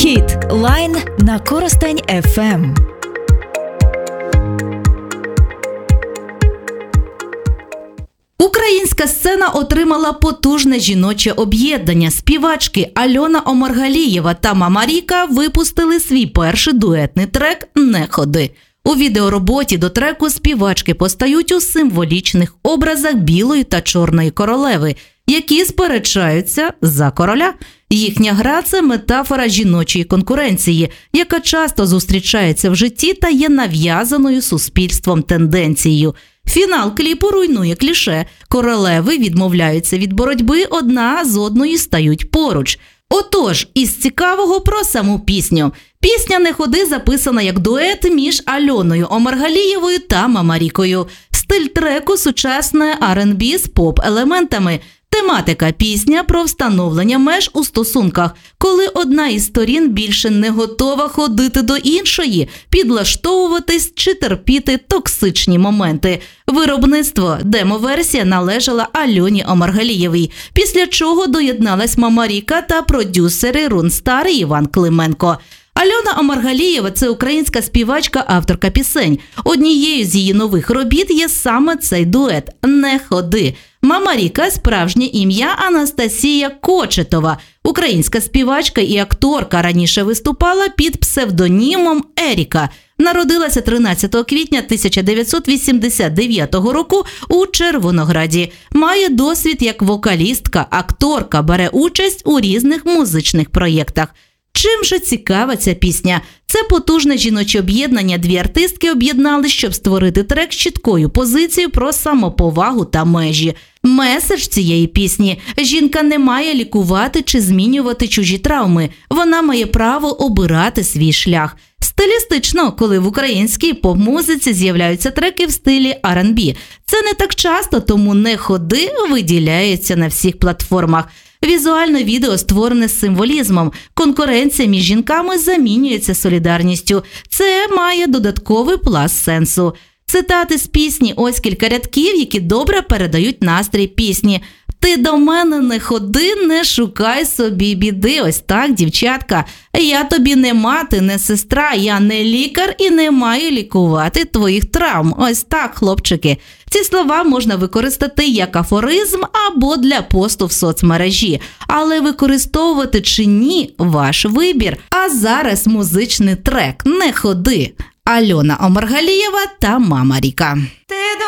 Хіт Лайн на Коростень ФМ. Українська сцена отримала потужне жіноче об'єднання. Співачки Альона Омаргалієва та Мама Ріка випустили свій перший дуетний трек «Не ходи». У відеороботі до треку співачки постають у символічних образах білої та чорної королеви, які сперечаються за короля. Їхня гра – це метафора жіночої конкуренції, яка часто зустрічається в житті та є нав'язаною суспільством тенденцією. Фінал кліпу руйнує кліше. Королеви відмовляються від боротьби, одна з одної стають поруч. Отож, із цікавого про саму пісню. Пісня «Не ходи» записана як дует між Альоною Омаргалієвою та Мама Рікою. Стиль треку – сучасне R&B з поп-елементами. Тематика пісня про встановлення меж у стосунках, коли одна із сторін більше не готова ходити до іншої, підлаштовуватись чи терпіти токсичні моменти. Виробництво демо-версія належала Альоні Омаргалієвій, після чого доєдналась Мама Ріка та продюсери Рунстар і Іван Клименко. Альона Омаргалієва – це українська співачка, авторка пісень. Однією з її нових робіт є саме цей дует «Не ходи». Мама Ріка – справжнє ім'я Анастасія Кочетова. Українська співачка і акторка, раніше виступала під псевдонімом Еріка. Народилася 13 квітня 1989 року у Червонограді. Має досвід як вокалістка, акторка, бере участь у різних музичних проєктах. Чим же цікава ця пісня? Це потужне жіноче об'єднання. Дві артистки об'єднались, щоб створити трек з чіткою позицією про самоповагу та межі. Меседж цієї пісні – жінка не має лікувати чи змінювати чужі травми. Вона має право обирати свій шлях. Стилістично, коли в українській поп-музиці з'являються треки в стилі R&B. Це не так часто, тому «Не ходи» виділяється на всіх платформах. Візуальне відео створене з символізмом. Конкуренція між жінками замінюється солідарністю. Це має додатковий пласт сенсу. Цитати з пісні, ось кілька рядків, які добре передають настрій пісні. «Ти до мене не ходи, не шукай собі біди». Ось так, дівчатка. «Я тобі не мати, не сестра, я не лікар і не маю лікувати твоїх травм». Ось так, хлопчики. Ці слова можна використати як афоризм або для посту в соцмережі. Але використовувати чи ні – ваш вибір. А зараз музичний трек «Не ходи». Альона Омаргалієва та Мама Ріка. Ти до